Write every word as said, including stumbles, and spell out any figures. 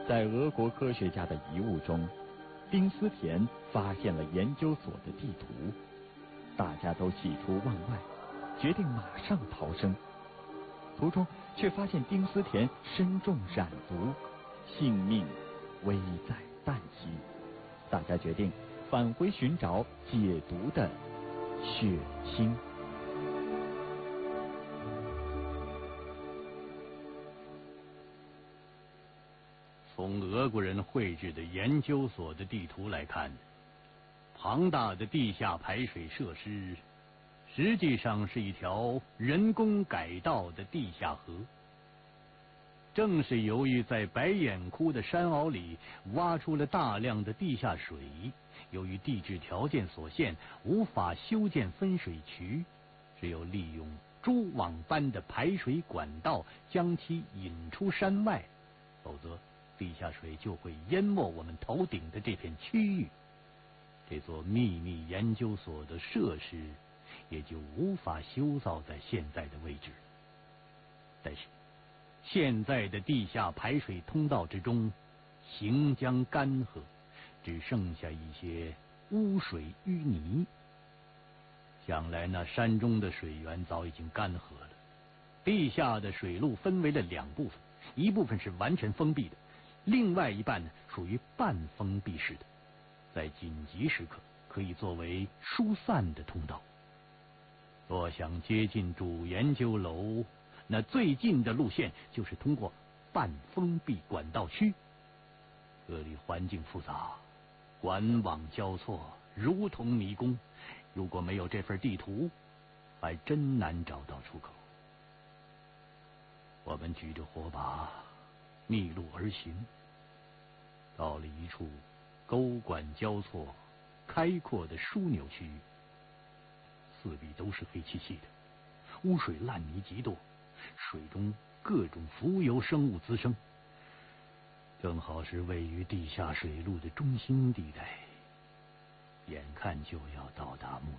在俄国科学家的遗物中，丁思田发现了研究所的地图，大家都喜出望外，决定马上逃生。途中却发现丁思田身中染毒，性命危在旦夕。大家决定返回寻找解毒的血清。 从俄国人绘制的研究所的地图来看，庞大的地下排水设施实际上是一条人工改道的地下河。正是由于在白眼窟的山坳里挖出了大量的地下水，由于地质条件所限，无法修建分水渠，只有利用蛛网般的排水管道将其引出山外，否则地下水就会淹没我们头顶的这片区域，这座秘密研究所的设施也就无法修造在现在的位置。但是现在的地下排水通道之中行将干涸，只剩下一些污水淤泥，想来那山中的水源早已经干涸了。地下的水路分为了两部分，一部分是完全封闭的，另外一半呢属于半封闭式的，在紧急时刻可以作为疏散的通道。若想接近主研究楼，那最近的路线就是通过半封闭管道区。这里环境复杂，管网交错，如同迷宫，如果没有这份地图，还真难找到出口。我们举着火把逆路而行，到了一处沟管交错、开阔的枢纽区域，四壁都是黑漆漆的，污水烂泥极多，水中各种浮游生物滋生，正好是位于地下水路的中心地带，眼看就要到达目